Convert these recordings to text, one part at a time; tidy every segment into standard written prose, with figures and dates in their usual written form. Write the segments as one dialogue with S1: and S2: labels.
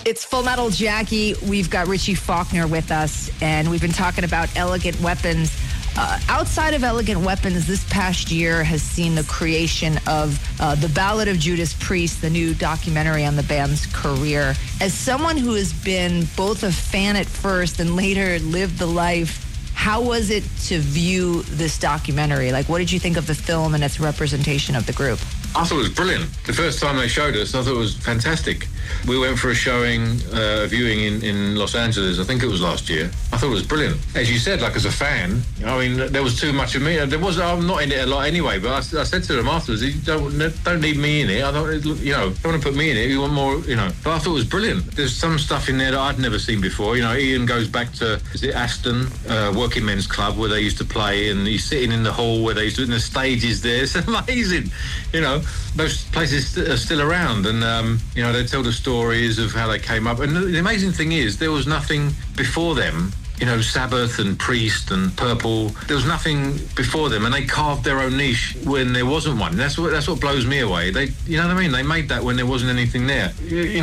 S1: It's Full Metal Jackie. We've got Richie Faulkner with us, and we've been talking about Elegant Weapons. Outside of Elegant Weapons, this past year has seen the creation of The Ballad of Judas Priest, the new documentary on the band's career. As someone who has been both a fan at first and later lived the life, how was it to view this documentary? Like, what did you think of the film and its representation of the group?
S2: I thought it was brilliant. The first time they showed us, I thought it was fantastic. We went for a viewing in Los Angeles, I think it was last year. I thought it was brilliant. As you said, like as a fan, I mean, there was too much of me. I'm not in it a lot anyway, but I said to them afterwards, you don't need me in it. I don't want to put me in it. You want more, But I thought it was brilliant. There's some stuff in there that I'd never seen before. Ian goes back to, is it Aston, Working Men's Club, where they used to play, and he's sitting in the hall where they used to, and the stages there. It's amazing, Those places are still around, and they tell the stories of how they came up. And the amazing thing is, there was nothing before them. Sabbath and Priest and Purple. There was nothing before them, and they carved their own niche when there wasn't one. That's what blows me away. They, what I mean? They made that when there wasn't anything there.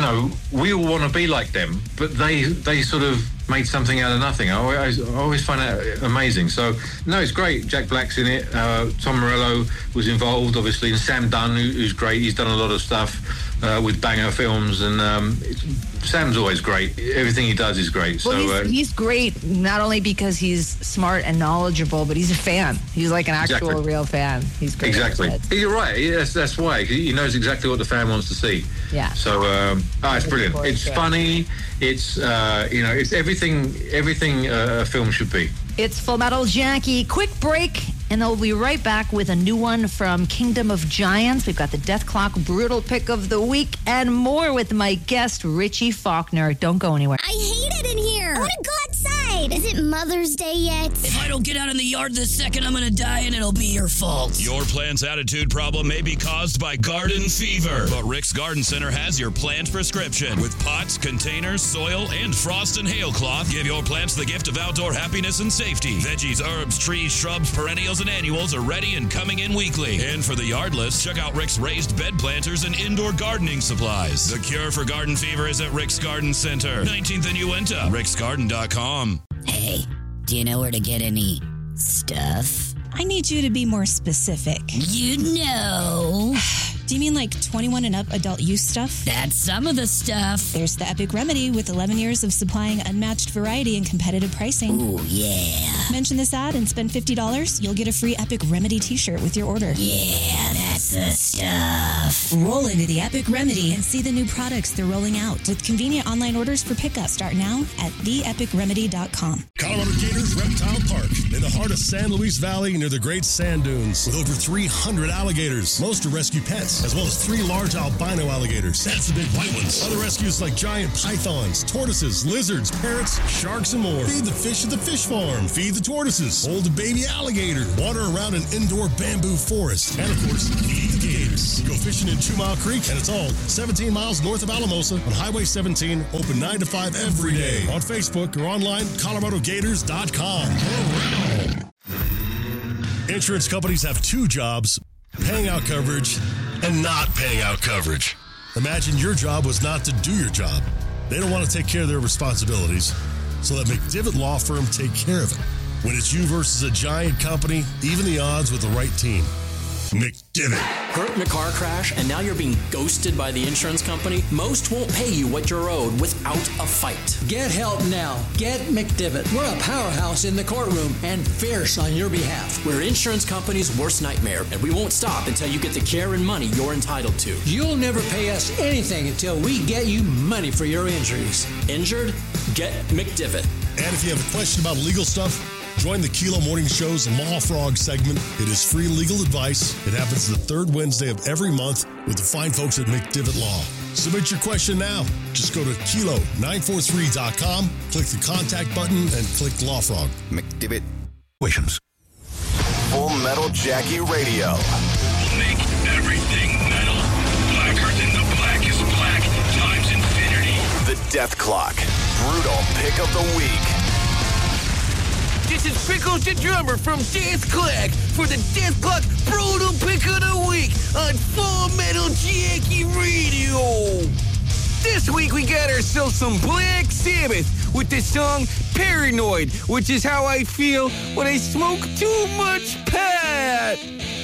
S2: We all want to be like them, but they sort of made something out of nothing. I always find that amazing. So, no, it's great. Jack Black's in it. Tom Morello was involved, obviously, and Sam Dunn, who's great. He's done a lot of stuff with Banger Films, and Sam's always great. Everything he does is great.
S1: Well, he's great, not only because he's smart and knowledgeable, but he's a fan. He's like an actual real fan. He's great.
S2: Exactly. You're right. That's why. He knows exactly what the fan wants to see.
S1: Yeah.
S2: So, it's brilliant. It's funny. It's, it's everything a film should be.
S1: It's Full Metal Jackie. Quick break, and they'll be right back with a new one from Kingdom of Giants. We've got the Death Clock Brutal Pick of the Week and more with my guest, Richie Faulkner. Don't go anywhere.
S3: I hate it in here. I want to go outside. Is it Mother's Day yet?
S4: If I don't get out in the yard this second, I'm going to die, and it'll be your fault.
S5: Your plant's attitude problem may be caused by garden fever, but Rick's Garden Center has your plant prescription. With pots, containers, soil, and frost and hail cloth, give your plants the gift of outdoor happiness and safety. Veggies, herbs, trees, shrubs, perennials, and annuals are ready and coming in weekly. And for the yardless, check out Rick's raised bed planters and indoor gardening supplies. The cure for garden fever is at Rick's Garden Center, 19th and Uinta, ricksgarden.com.
S4: Hey, do you know where to get any stuff?
S6: I need you to be more specific.
S4: You know.
S6: Do you mean like 21 and up adult use stuff?
S4: That's some of the stuff.
S6: There's the Epic Remedy with 11 years of supplying unmatched variety and competitive pricing.
S4: Ooh, yeah.
S6: Mention this ad and spend $50. You'll get a free Epic Remedy t-shirt with your order.
S4: Yeah, that's the stuff.
S6: Roll into the Epic Remedy and see the new products they're rolling out with convenient online orders for pickup. Start now at theepicremedy.com.
S7: Colorado Gators Reptile Park in the heart of San Luis Valley near the Great Sand Dunes with over 300 alligators. Most are rescue pets, as well as 3 large albino alligators. That's the big white ones. Other rescues like giant pythons, tortoises, lizards, parrots, sharks, and more. Feed the fish at the fish farm. Feed the tortoises. Hold a baby alligator. Water around an indoor bamboo forest. And, of course, feed the gators. Go fishing in 2 Mile Creek, and it's all 17 miles north of Alamosa on Highway 17, open 9 to 5 every day. On Facebook or online, coloradogators.com. Insurance companies have 2 jobs: paying out coverage and not paying out coverage. Imagine your job was not to do your job. They don't want to take care of their responsibilities, so let McDivitt Law Firm take care of it. When it's you versus a giant company, even the odds with the right team. McDivitt.
S8: Hurt in a car crash and now you're being ghosted by the insurance company? Most won't pay you what you're owed without a fight.
S9: Get help now. Get McDivitt. We're a powerhouse in the courtroom and fierce on your behalf.
S8: We're insurance company's worst nightmare, and we won't stop until you get the care and money you're entitled to.
S9: You'll never pay us anything until we get you money for your injuries.
S8: Injured? Get McDivitt.
S7: And if you have a question about legal stuff, join the Kilo Morning Show's Law Frog segment. It is free legal advice. It happens the 3rd Wednesday of every month with the fine folks at McDivitt Law. Submit your question now. Just go to kilo943.com, click the contact button, and click Law Frog.
S10: McDivitt. Wishams. Full Metal Jackie Radio.
S5: Make everything metal. Blacker than the blackest black times infinity.
S10: The Death Clock. Brutal Pick of the Week.
S11: This is Pickles the Drummer from Death Clock for the Death Clock Brutal Pick of the Week on Full Metal Jackie Radio. This week we got ourselves some Black Sabbath with the song Paranoid, which is how I feel when I smoke too much pot.